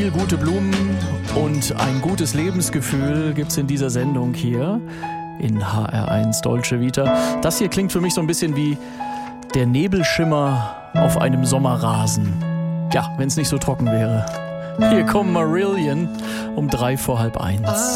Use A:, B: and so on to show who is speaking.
A: Viel gute Blumen und ein gutes Lebensgefühl gibt's in dieser Sendung hier in HR1 Dolce Vita. Das hier klingt für mich so ein bisschen wie der Nebelschimmer auf einem Sommerrasen. Ja, wenn es nicht so trocken wäre. Hier kommen Marillion um 1:03.